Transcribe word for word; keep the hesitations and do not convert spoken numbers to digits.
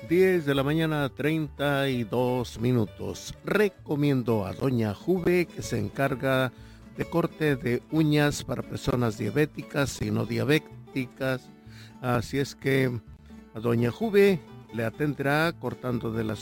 diez de la mañana, treinta y dos minutos. Recomiendo a Doña Juve, que se encarga de corte de uñas para personas diabéticas y no diabéticas. Así es que a Doña Juve le atenderá cortando de las